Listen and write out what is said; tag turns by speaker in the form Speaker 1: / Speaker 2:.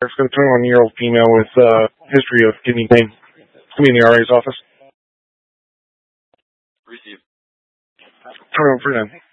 Speaker 1: It's got a 21-year-old female with history of kidney pain. Come in the RA's office.
Speaker 2: Receive.
Speaker 1: Turn over for them.